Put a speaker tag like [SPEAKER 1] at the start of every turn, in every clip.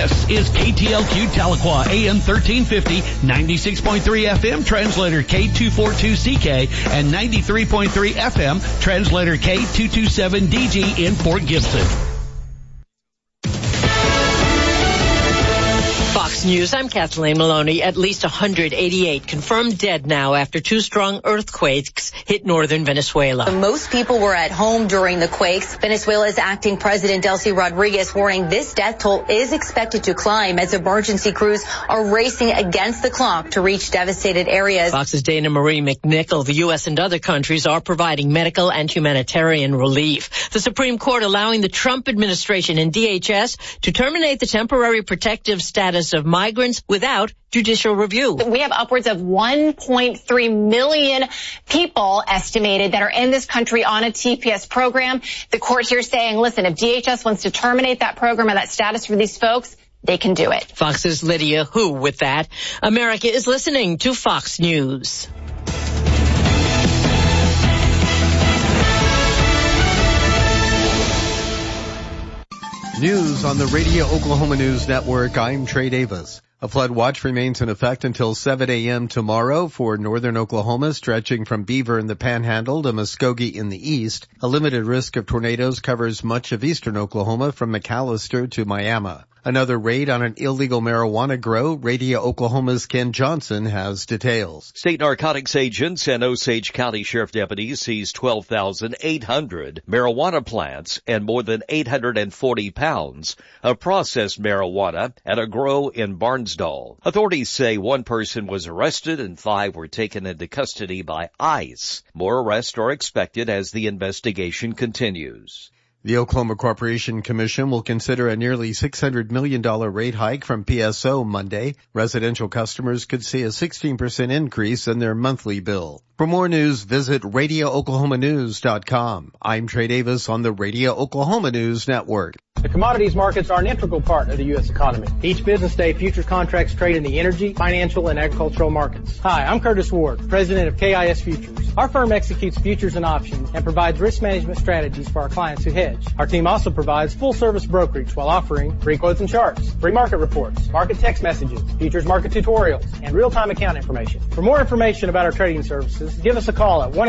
[SPEAKER 1] This is KTLQ Tahlequah, AM 1350, 96.3 FM, translator K242CK, and 93.3 FM, translator K227DG in Fort Gibson.
[SPEAKER 2] Fox News, I'm Kathleen Maloney. At least 188 confirmed dead now after two strong earthquakes hit northern Venezuela.
[SPEAKER 3] Most people were at home during the quakes. Venezuela's acting president Delcy Rodriguez warning this death toll is expected to climb as emergency crews are racing against the clock to reach devastated areas.
[SPEAKER 2] Fox's Dana Marie McNichol. The U.S. and other countries are providing medical and humanitarian relief. The Supreme Court allowing the Trump administration and DHS to terminate the temporary protective status of migrants without judicial review.
[SPEAKER 4] We have upwards of 1.3 million people estimated that are in this country on a TPS program. The court here saying, listen, if DHS wants to terminate that program or that status for these folks, they can do it.
[SPEAKER 2] Fox's Lydia Hu with that. America is listening to Fox News.
[SPEAKER 5] News on the Radio Oklahoma News Network. I'm Trey Davis. A flood watch remains in effect until 7 a.m. tomorrow for northern Oklahoma, stretching from Beaver in the Panhandle to Muskogee in the east. A limited risk of tornadoes covers much of eastern Oklahoma from McAllister to Miami. Another raid on an illegal marijuana grow. Radio Oklahoma's Ken Johnson has details.
[SPEAKER 6] State narcotics agents and Osage County Sheriff deputies seized 12,800 marijuana plants and more than 840 pounds of processed marijuana at a grow in Barnsdall. Authorities say one person was arrested and 5 were taken into custody by ICE. More arrests are expected as the investigation continues.
[SPEAKER 5] The Oklahoma Corporation Commission will consider a nearly $600 million rate hike from PSO Monday. Residential customers could see a 16% increase in their monthly bill. For more news, visit RadioOklahomaNews.com. I'm Trey Davis on the Radio Oklahoma News Network.
[SPEAKER 7] The commodities markets are an integral part of the U.S. economy. Each business day, futures contracts trade in the energy, financial, and agricultural markets. Hi, I'm Curtis Ward, president of KIS Futures. Our firm executes futures and options and provides risk management strategies for our clients who hedge. Our team also provides full-service brokerage while offering free quotes and charts, free market reports, market text messages, futures market tutorials, and real-time account information. For more information about our trading services, give us a call at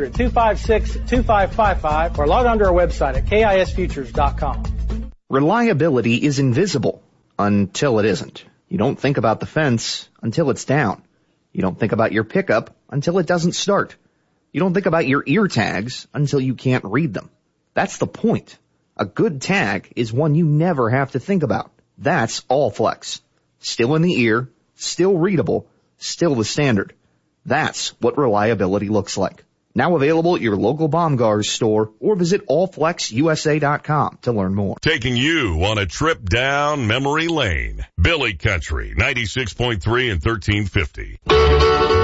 [SPEAKER 7] 1-800-256-2555 or log on to our website at KISFutures.com.
[SPEAKER 8] Reliability is invisible until it isn't. You don't think about the fence until it's down. You don't think about your pickup until it doesn't start. You don't think about your ear tags until you can't read them. That's the point. A good tag is one you never have to think about. That's Allflex. Still in the ear, still readable, still the standard. That's what reliability looks like. Now available at your local Baumgars store or visit allflexusa.com to learn more.
[SPEAKER 9] Taking you on a trip down memory lane. Billy Country, 96.3 and 1350.